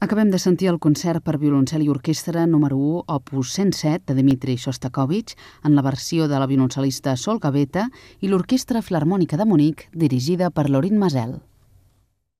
Acabem de sentir el concert per violoncel i orquestra número 1, opus 107, de Dmitri Shostakovich, en la versió de la violoncel·lista Sol Gaveta i l'Orquestra Filharmònica de Munic, dirigida per Lorin Maazel.